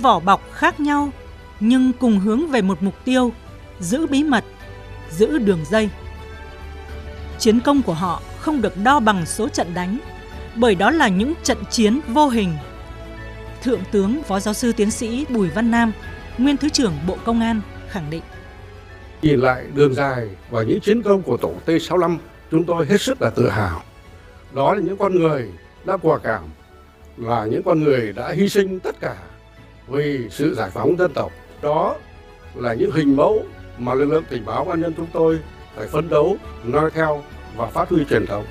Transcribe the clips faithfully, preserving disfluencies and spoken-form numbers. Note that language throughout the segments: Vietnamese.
vỏ bọc khác nhau nhưng cùng hướng về một mục tiêu, giữ bí mật, giữ đường dây. Chiến công của họ không được đo bằng số trận đánh, bởi đó là những trận chiến vô hình. Thượng tướng Phó Giáo sư Tiến sĩ Bùi Văn Nam, nguyên Thứ trưởng Bộ Công an khẳng định. Nhìn lại đường dài và những chiến công của tổ T sáu mươi lăm, chúng tôi hết sức là tự hào. Đó là những con người đã quả cảm, là những con người đã hy sinh tất cả vì sự giải phóng dân tộc. Đó là những hình mẫu mà lực lượng tình báo an nhân chúng tôi phải phấn đấu, noi theo và phát huy truyền thống.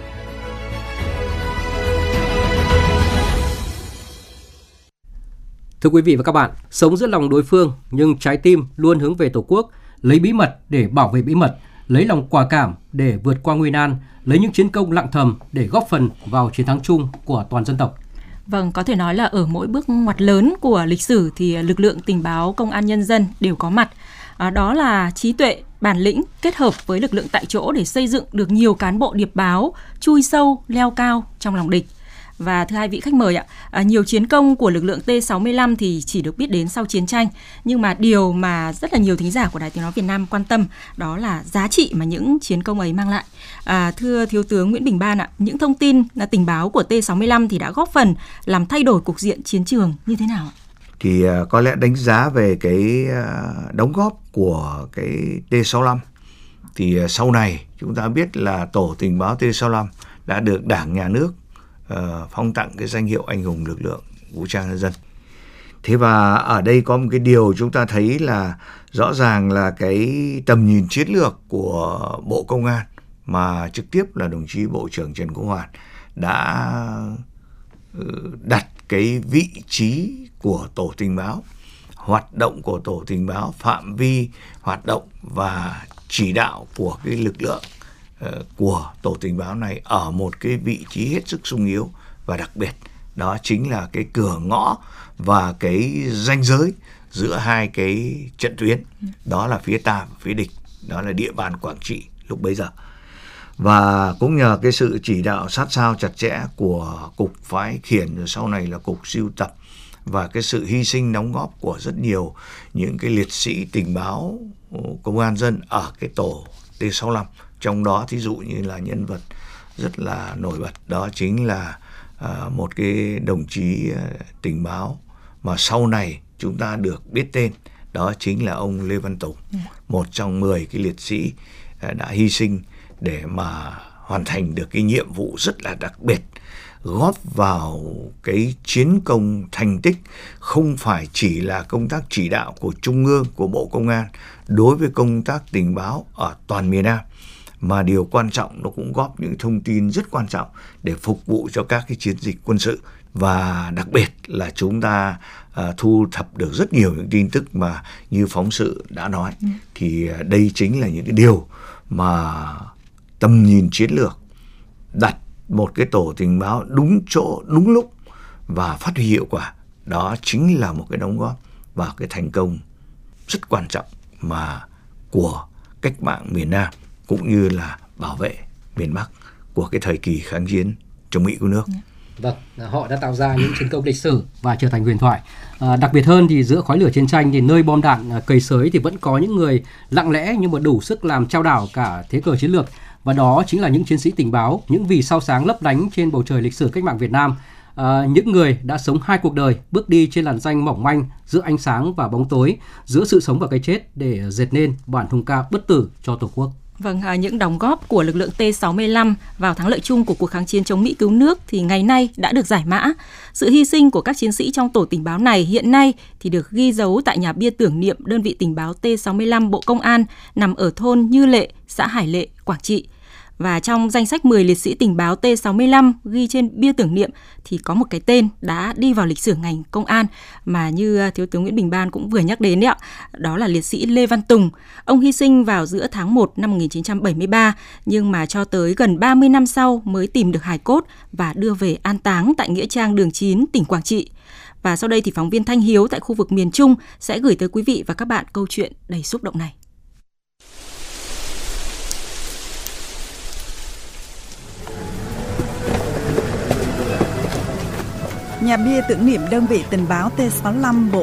Thưa quý vị và các bạn, sống giữa lòng đối phương nhưng trái tim luôn hướng về Tổ quốc, lấy bí mật để bảo vệ bí mật, lấy lòng quả cảm để vượt qua nguy nan, lấy những chiến công lặng thầm để góp phần vào chiến thắng chung của toàn dân tộc. Vâng, có thể nói là ở mỗi bước ngoặt lớn của lịch sử thì lực lượng tình báo công an nhân dân đều có mặt. À, đó là trí tuệ, bản lĩnh kết hợp với lực lượng tại chỗ để xây dựng được nhiều cán bộ điệp báo chui sâu, leo cao trong lòng địch. Và thưa hai vị khách mời ạ, à, nhiều chiến công của lực lượng T sáu mươi lăm thì chỉ được biết đến sau chiến tranh, nhưng mà điều mà rất là nhiều thính giả của Đài Tiếng nói Việt Nam quan tâm đó là giá trị mà những chiến công ấy mang lại. À, thưa Thiếu tướng Nguyễn Bình Ban ạ, những thông tin là tình báo của T sáu mươi lăm thì đã góp phần làm thay đổi cục diện chiến trường như thế nào ạ? Thì uh, có lẽ đánh giá về cái uh, đóng góp của cái T sáu mươi lăm thì uh, sau này chúng ta biết là tổ tình báo T sáu mươi lăm đã được Đảng, Nhà nước uh, phong tặng cái danh hiệu anh hùng lực lượng vũ trang nhân dân. Thế và ở đây có một cái điều chúng ta thấy là rõ ràng là cái tầm nhìn chiến lược của Bộ Công an mà trực tiếp là đồng chí Bộ trưởng Trần Quốc Hoàn đã uh, đặt cái vị trí của tổ tình báo, hoạt động của tổ tình báo, phạm vi hoạt động và chỉ đạo của cái lực lượng uh, của tổ tình báo này ở một cái vị trí hết sức xung yếu và đặc biệt. Đó chính là cái cửa ngõ và cái ranh giới giữa hai cái trận tuyến. Đó là phía ta và phía địch, đó là địa bàn Quảng Trị lúc bấy giờ. Và cũng nhờ cái sự chỉ đạo sát sao chặt chẽ của Cục Phái Khiển, rồi sau này là Cục Sưu Tập, và cái sự hy sinh đóng góp của rất nhiều những cái liệt sĩ tình báo công an dân ở cái tổ T sáu mươi lăm. Trong đó thí dụ như là nhân vật rất là nổi bật, đó chính là uh, một cái đồng chí uh, tình báo mà sau này chúng ta được biết tên, đó chính là ông Lê Văn Tùng, một trong mười cái liệt sĩ uh, đã hy sinh để mà hoàn thành được cái nhiệm vụ rất là đặc biệt, góp vào cái chiến công thành tích không phải chỉ là công tác chỉ đạo của Trung ương, của Bộ Công an đối với công tác tình báo ở toàn miền Nam, mà điều quan trọng nó cũng góp những thông tin rất quan trọng để phục vụ cho các cái chiến dịch quân sự. Và đặc biệt là chúng ta uh, thu thập được rất nhiều những tin tức mà như phóng sự đã nói. Ừ. Thì uh, đây chính là những cái điều mà tầm nhìn chiến lược, đặt một cái tổ tình báo đúng chỗ, đúng lúc và phát huy hiệu quả. Đó chính là một cái đóng góp vào cái thành công rất quan trọng mà của cách mạng miền Nam cũng như là bảo vệ miền Bắc của cái thời kỳ kháng chiến chống Mỹ cứu nước. Vâng, họ đã tạo ra những chiến công lịch sử và trở thành huyền thoại. À, đặc biệt hơn thì giữa khói lửa chiến tranh thì nơi bom đạn cầy sới thì vẫn có những người lặng lẽ nhưng mà đủ sức làm chao đảo cả thế cờ chiến lược. Và đó chính là những chiến sĩ tình báo, những vì sao sáng lấp lánh trên bầu trời lịch sử cách mạng Việt Nam. À, những người đã sống hai cuộc đời, bước đi trên làn ranh mỏng manh giữa ánh sáng và bóng tối, giữa sự sống và cái chết để dệt nên bản thùng ca bất tử cho Tổ quốc. Vâng, những đóng góp của lực lượng T sáu mươi lăm vào thắng lợi chung của cuộc kháng chiến chống Mỹ cứu nước thì ngày nay đã được giải mã. Sự hy sinh của các chiến sĩ trong tổ tình báo này hiện nay thì được ghi dấu tại nhà bia tưởng niệm đơn vị tình báo T sáu mươi lăm Bộ Công an nằm ở thôn Như Lệ, xã Hải Lệ, Quảng Trị. Và trong danh sách mười liệt sĩ tình báo T sáu mươi lăm ghi trên bia tưởng niệm thì có một cái tên đã đi vào lịch sử ngành công an mà như Thiếu tướng Nguyễn Bình Ban cũng vừa nhắc đến đấy ạ. Đó là liệt sĩ Lê Văn Tùng. Ông hy sinh vào giữa tháng một năm một nghìn chín trăm bảy mươi ba nhưng mà cho tới gần ba mươi năm sau mới tìm được hài cốt và đưa về an táng tại Nghĩa Trang Đường chín, tỉnh Quảng Trị. Và sau đây thì phóng viên Thanh Hiếu tại khu vực miền Trung sẽ gửi tới quý vị và các bạn câu chuyện đầy xúc động này. Nhà bia tưởng niệm đơn vị tình báo T sáu mươi lăm Bộ